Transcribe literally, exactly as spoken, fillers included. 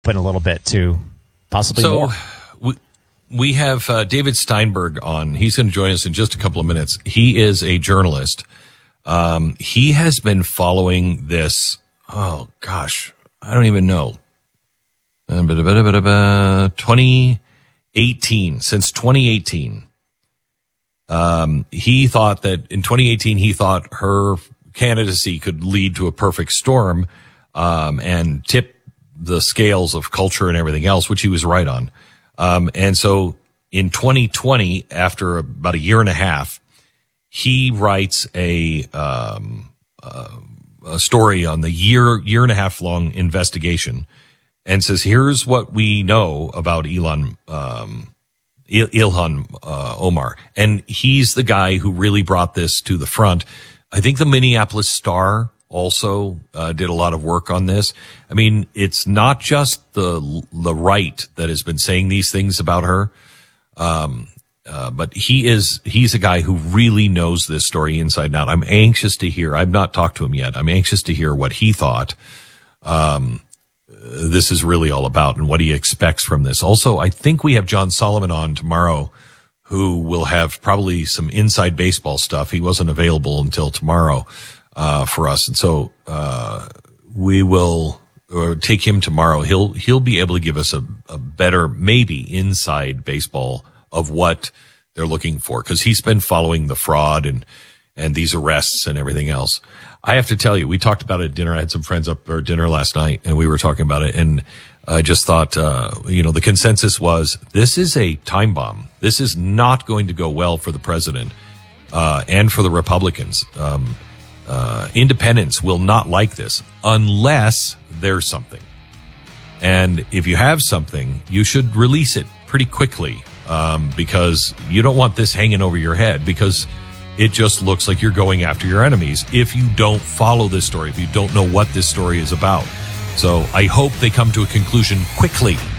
open a little bit to possibly so, more. We, we have uh, David Steinberg on. He's going to join us in just a couple of minutes. He is a journalist. Um, he has been following this, oh, gosh, I don't even know. twenty eighteen, since twenty eighteen. Um, he thought that in twenty eighteen, he thought her candidacy could lead to a perfect storm, um, and tip the scales of culture and everything else, which he was right on. Um, and so in twenty twenty, after about a year and a half, he writes a, um, uh, a story on the year, year and a half long investigation and says, here's what we know about Elon, um, Il- Ilhan uh, Omar. And he's the guy who really brought this to the front. I think the Minneapolis Star also uh, did a lot of work on this. I mean, it's not just the the right that has been saying these things about her, um, uh, but he is he's a guy who really knows this story inside and out. I'm anxious to hear. I've not talked to him yet. I'm anxious to hear what he thought um, this is really all about and what he expects from this. Also, I think we have John Solomon on tomorrow, who will have probably some inside baseball stuff. He wasn't available until tomorrow uh, for us, and so uh, we will uh, take him tomorrow. He'll he'll be able to give us a, a better, maybe inside baseball of what they're looking for, because he's been following the fraud and and these arrests and everything else. I have to tell you, we talked about it at dinner. I had some friends up for dinner last night, and we were talking about it, and I just thought, uh, you know, the consensus was this is a time bomb. This is not going to go well for the president uh, and for the Republicans. Um, uh, independents will not like this unless there's something. And if you have something, you should release it pretty quickly, um, because you don't want this hanging over your head, because it just looks like you're going after your enemies if you don't follow this story, if you don't know what this story is about. So I hope they come to a conclusion quickly.